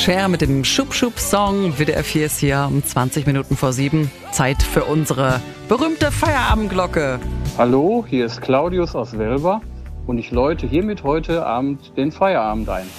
Cher mit dem Schub-Schub-Song. WDR 4 ist hier um 20 Minuten vor 7. Zeit für unsere berühmte Feierabendglocke. Hallo, hier ist Claudius aus Welver und ich läute hiermit heute Abend den Feierabend ein.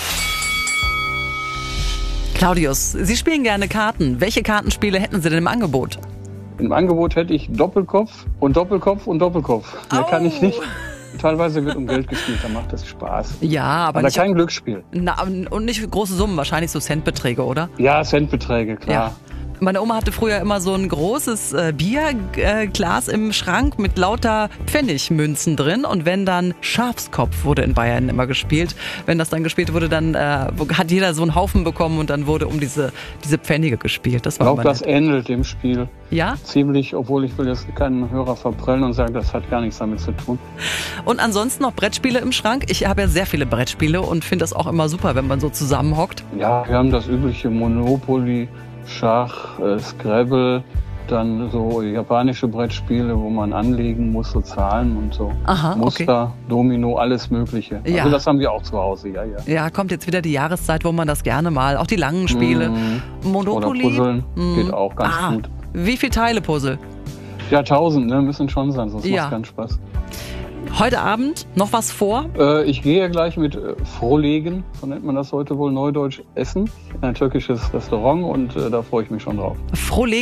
Claudius, Sie spielen gerne Karten. Welche Kartenspiele hätten Sie denn im Angebot? Im Angebot hätte ich Doppelkopf und Doppelkopf und Doppelkopf. Mehr kann ich nicht. Teilweise wird um Geld gespielt, da macht das Spaß. Ja, aber nicht kein Glücksspiel. Und nicht große Summen, wahrscheinlich so Centbeträge, oder? Ja, Centbeträge, klar. Ja. Meine Oma hatte früher immer so ein großes Bierglas im Schrank mit lauter Pfennigmünzen drin. Und wenn dann Schafskopf wurde in Bayern immer gespielt, wenn das dann gespielt wurde, dann hat jeder so einen Haufen bekommen und dann wurde um diese Pfennige gespielt. Das war auch das ähnelt dem Spiel. Ja? Ziemlich, obwohl ich will jetzt keinen Hörer verprellen und sagen, das hat gar nichts damit zu tun. Und ansonsten noch Brettspiele im Schrank. Ich habe ja sehr viele Brettspiele und finde das auch immer super, wenn man so zusammenhockt. Ja, wir haben das übliche Monopoly, Schach, Scrabble, dann so japanische Brettspiele, wo man anlegen muss, so Zahlen und so. Aha, Muster, okay. Domino, alles Mögliche. Ja. Also das haben wir auch zu Hause, ja. Ja, kommt jetzt wieder die Jahreszeit, wo man das gerne mal, auch die langen Spiele. Monopoly. Oder Puzzeln, geht auch ganz gut. Wie viele Teile Puzzle? Ja, 1000, ne? Müssen schon sein, sonst macht keinen Spaß. Heute Abend noch was vor? Ich gehe ja gleich mit Frohlegen, so nennt man das heute wohl neudeutsch, essen. In ein türkisches Restaurant und da freue ich mich schon drauf. Frohlegen?